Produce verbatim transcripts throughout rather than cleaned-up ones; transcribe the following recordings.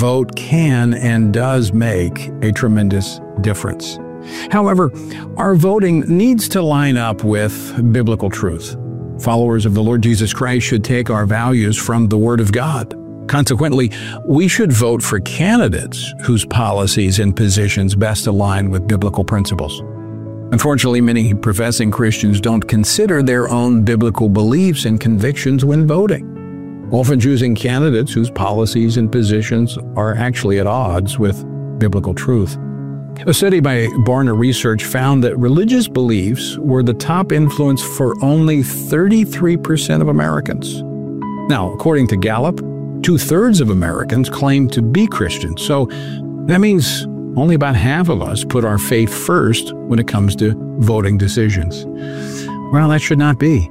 vote can and does make a tremendous difference. However, our voting needs to line up with biblical truth. Followers of the Lord Jesus Christ should take our values from the Word of God. Consequently, we should vote for candidates whose policies and positions best align with biblical principles. Unfortunately, many professing Christians don't consider their own biblical beliefs and convictions when voting, often choosing candidates whose policies and positions are actually at odds with biblical truth. A study by Barna Research found that religious beliefs were the top influence for only thirty-three percent of Americans. Now, according to Gallup, two-thirds of Americans claim to be Christians, so that means only about half of us put our faith first when it comes to voting decisions. Well, that should not be.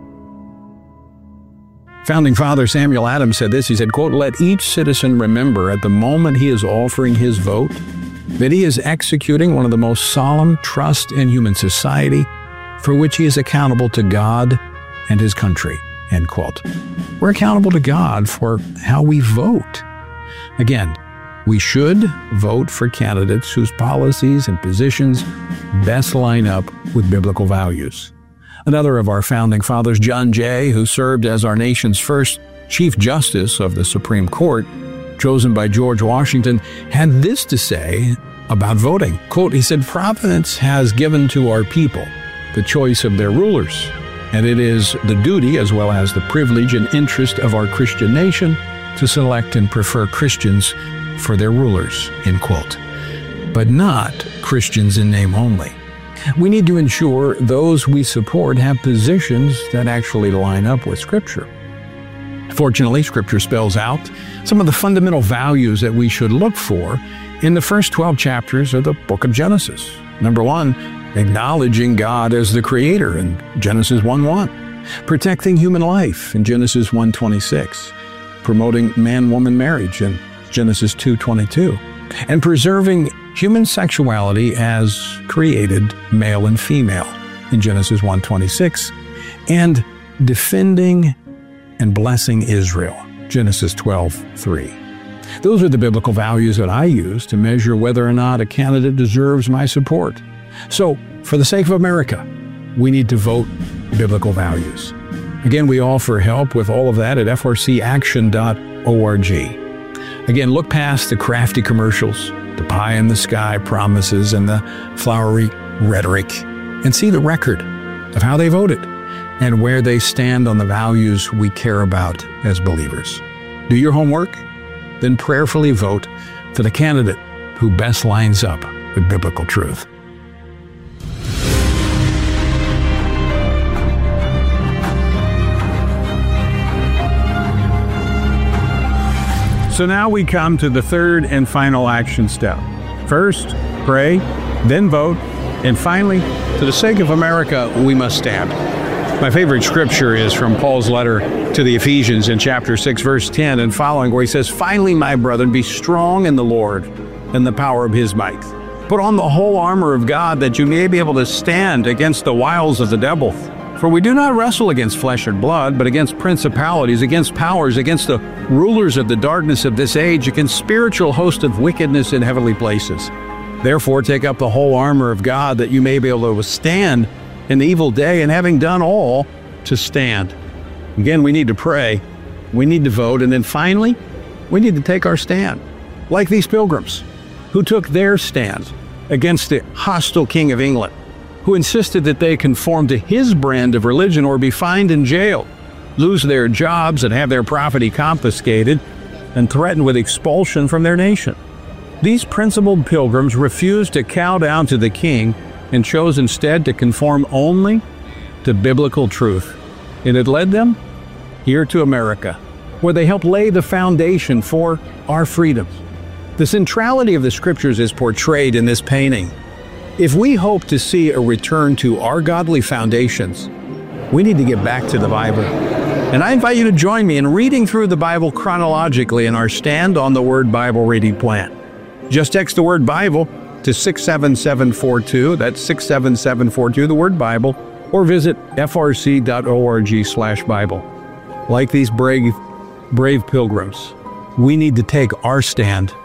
Founding Father Samuel Adams said this, he said, quote, "Let each citizen remember at the moment he is offering his vote that he is executing one of the most solemn trust in human society for which he is accountable to God and his country," end quote. We're accountable to God for how we vote. Again, we should vote for candidates whose policies and positions best line up with biblical values. Another of our founding fathers, John Jay, who served as our nation's first Chief Justice of the Supreme Court, chosen by George Washington, had this to say about voting. Quote, he said, "Providence has given to our people the choice of their rulers, and it is the duty as well as the privilege and interest of our Christian nation to select and prefer Christians for their rulers," end quote. But not Christians in name only. We need to ensure those we support have positions that actually line up with Scripture. Fortunately, Scripture spells out some of the fundamental values that we should look for in the first twelve chapters of the book of Genesis. Number one, acknowledging God as the Creator in Genesis one one. Protecting human life in Genesis one twenty-six. Promoting man-woman marriage in Genesis two twenty-two. And preserving human sexuality as created male and female in Genesis one twenty-six. And defending and blessing Israel, Genesis twelve three. Those are the biblical values that I use to measure whether or not a candidate deserves my support. So, for the sake of America, we need to vote biblical values. Again, we offer help with all of that at f r c action dot org. Again, look past the crafty commercials, the pie-in-the-sky promises, and the flowery rhetoric, and see the record of how they voted and where they stand on the values we care about as believers. Do your homework, then prayerfully vote for the candidate who best lines up with biblical truth. So now we come to the third and final action step. First, pray, then vote, and finally, to the sake of America, we must stand. My favorite scripture is from Paul's letter to the Ephesians in chapter six, verse ten and following, where he says, "Finally, my brethren, be strong in the Lord and the power of his might. Put on the whole armor of God that you may be able to stand against the wiles of the devil. For we do not wrestle against flesh and blood, but against principalities, against powers, against the rulers of the darkness of this age, against spiritual hosts of wickedness in heavenly places. Therefore, take up the whole armor of God that you may be able to withstand in the evil day, and having done all, to stand." Again, we need to pray, we need to vote, and then finally, we need to take our stand. Like these pilgrims who took their stand against the hostile King of England, who insisted that they conform to his brand of religion or be fined and jailed, lose their jobs and have their property confiscated, and threatened with expulsion from their nation. These principled pilgrims refused to cow down to the king and chose instead to conform only to biblical truth. And it led them here to America, where they helped lay the foundation for our freedoms. The centrality of the scriptures is portrayed in this painting. If we hope to see a return to our godly foundations, we need to get back to the Bible. And I invite you to join me in reading through the Bible chronologically in our Stand on the Word Bible reading plan. Just text the word Bible to six seven seven four two, that's six seven seven four two, the word Bible, or visit f r c dot org slash Bible. Like these brave, brave pilgrims, we need to take our stand